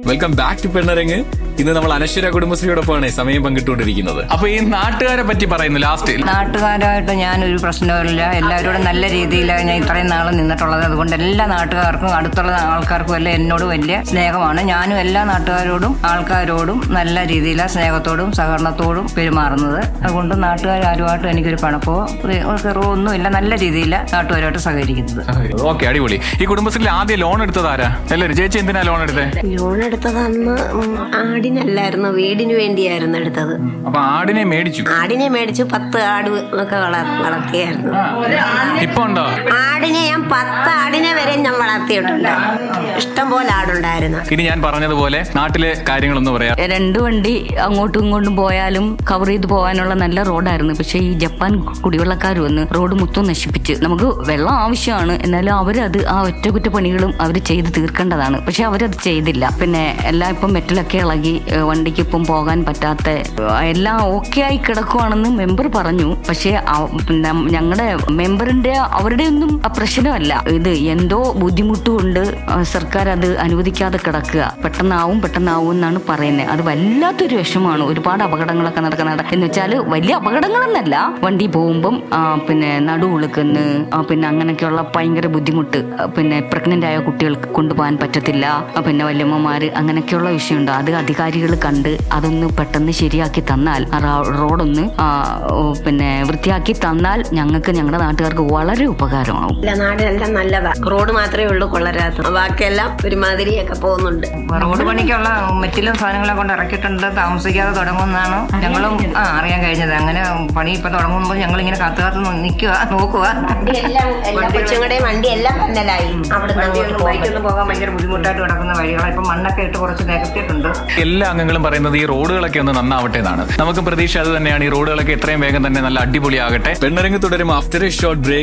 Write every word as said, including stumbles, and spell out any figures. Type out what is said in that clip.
Welcome back to പെണ്ണരങ്ങ്. ഇന്ന് നമ്മൾ അനശ്വര കുടുംബശ്രീയോടൊപ്പമാണ് സമയം പങ്കിട്ടുകൊണ്ടിരിക്കുന്നത്. അപ്പൊ ഈ നാട്ടുകാരെ പറ്റി പറയുന്നു ലാസ്റ്റ്. നാട്ടുകാരായിട്ട് ഞാനൊരു പ്രശ്നമില്ല, എല്ലാവരോടും നല്ല രീതിയിലാണ് ഞാൻ ഇത്രയും നാളെ നിന്നിട്ടുള്ളത്. അതുകൊണ്ട് എല്ലാ നാട്ടുകാർക്കും അടുത്തുള്ള ആൾക്കാർക്കും എല്ലാം എന്നോട് വലിയ സ്നേഹമാണ്. ഞാനും എല്ലാ നാട്ടുകാരോടും ആൾക്കാരോടും നല്ല രീതിയിലാണ് സ്നേഹത്തോടും സഹകരണത്തോടും പെരുമാറുന്നത്. അതുകൊണ്ട് നാട്ടുകാരുമായിട്ടും എനിക്കൊരു പണപ്പോ കെറോ ഒന്നുമില്ല, നല്ല രീതിയിലാണ് നാട്ടുകാരുമായിട്ട് സഹകരിക്കുന്നത്. ഓക്കെ, അടിപൊളി. ഈ കുടുംബശ്രീയിൽ ആദ്യം ലോൺ എടുത്തത് ആരാ? എല്ലാവരും ചേച്ചി എന്തിനാ ലോൺ എടുത്തത്? ലോൺ എടുത്തത് അന്ന് ആടിനല്ലായിരുന്നു, വീടിന് വേണ്ടിയായിരുന്നു എടുത്തത്. അപ്പൊ ആടിനെ മേടിച്ചു? ആടിനെ മേടിച്ചു, പത്ത് ആട് ഒക്കെ വളർത്തിയായിരുന്നു. ഇപ്പൊ ഉണ്ടോ? ആടിനെ ഞാൻ പത്ത് ആടിനെ വരെ ഞാൻ വളർത്തിയിട്ടുണ്ട്. ഇഷ്ടം പോലെ ആടുണ്ടായിരുന്നു. ഇനി ഞാൻ പറഞ്ഞതുപോലെ നാട്ടിലെ കാര്യങ്ങളൊന്നും പറയാം. രണ്ട് വണ്ടി അങ്ങോട്ടും ഇങ്ങോട്ടും പോയാലും കവർ ചെയ്ത് പോകാനുള്ള നല്ല റോഡായിരുന്നു. പക്ഷെ ഈ ജപ്പാൻ കുടിവെള്ളക്കാർ വന്ന് റോഡ് മൊത്തം നശിപ്പിച്ച്, നമുക്ക് വെള്ളം ആവശ്യമാണ്, എന്നാലും അവരത് ആ ഒറ്റക്കുറ്റപ്പണികളും അവർ ചെയ്ത് തീർക്കേണ്ടതാണ്. പക്ഷെ അവരത് ചെയ്തില്ല. പിന്നെ എല്ലാം ഇപ്പം മെറ്റലൊക്കെ ഇളകി വണ്ടിക്ക് ഇപ്പം പോകാൻ പറ്റാത്ത എല്ലാം ഓക്കെ ആയി കിടക്കുവാണെന്ന് മെമ്പർ പറഞ്ഞു. പക്ഷെ ഞങ്ങളുടെ മെമ്പറിന്റെ അവരുടെ ഒന്നും പ്രശ്നമല്ല, ഇത് എന്തോ ബുദ്ധിമുട്ടുകൊണ്ട് സർക്കാർ അത് അനുവദിക്കാതെ കിടക്കുക. പെട്ടെന്നാവും പെട്ടെന്നാവും എന്നാണ് പറയുന്നത്. അത് വല്ലാത്തൊരു വിഷമമാണ്. ഒരുപാട് അപകടങ്ങളൊക്കെ നടക്കുന്നത് എന്ന് വെച്ചാൽ വലിയ അപകടങ്ങളെന്നല്ല, വണ്ടി പോകുമ്പം പിന്നെ നടുവുളുക്കുന്ന് പിന്നെ അങ്ങനെയൊക്കെയുള്ള ഭയങ്കര ബുദ്ധിമുട്ട്. പിന്നെ പ്രഗ്നന്റ് ആയ കുട്ടികൾക്ക് കൊണ്ടുപോകാൻ പറ്റത്തില്ല, പിന്നെ വല്യമ്മമാര്, അങ്ങനെയൊക്കെയുള്ള വിഷയമുണ്ട്. അത് അധികാരികൾ കണ്ട് അതൊന്ന് പെട്ടെന്ന് ശരിയാക്കി തന്നാൽ, റോഡൊന്ന് പിന്നെ വൃത്തിയാക്കി തന്നാൽ ഞങ്ങൾക്ക് ഞങ്ങളുടെ നാട്ടുകാർക്ക് വളരെ ഉപകാരമാവും. നാടെല്ലാം നല്ലതാ, റോഡ് മാത്രമേ ഉള്ളൂ കൊള്ളരാത്ത, ബാക്കിയെല്ലാം ഒരുമാതിരിയൊക്കെ പോകുന്നുണ്ട്. റോഡ് പണിക്കുള്ള മെറ്റിലും സാധനങ്ങളെ കൊണ്ട് ഇറക്കിയിട്ടുണ്ട്. താമസിക്കാതെ തുടങ്ങുമെന്നാണ് ഞങ്ങളും ആ അറിയാൻ കഴിഞ്ഞത്. അങ്ങനെ പണി ഇപ്പൊ തുടങ്ങുമ്പോൾ ഞങ്ങൾ ഇങ്ങനെ കാത്തു കാത്ത് നിൽക്കുക, നോക്കുക. കൊച്ചുങ്ങളുടെ വണ്ടി എല്ലാം പന്നലായി. അവിടെ ബൈക്കൊന്നും പോകാൻ ഭയങ്കര ബുദ്ധിമുട്ടായിട്ട് കിടക്കുന്ന വഴികളാണ്. ഇപ്പൊ മണ്ണൊക്കെ ഇട്ട് കുറച്ച് നികത്തിയിട്ടുണ്ട്. എല്ലാ അംഗങ്ങളും പറയുന്നത് ഈ റോഡുകളൊക്കെ ഒന്ന് നന്നാവട്ടെ എന്നാണ്. നമുക്ക് പ്രതീക്ഷ അത് തന്നെയാണ്. ഈ റോഡുകളൊക്കെ എത്രയും വേഗം തന്നെ നല്ല അടിപൊളിയാകട്ടെ. പെണ്ണരങ്ങ് തുടരും ആഫ്റ്റർ എ ഷോർട്ട് ബ്രേക്ക്.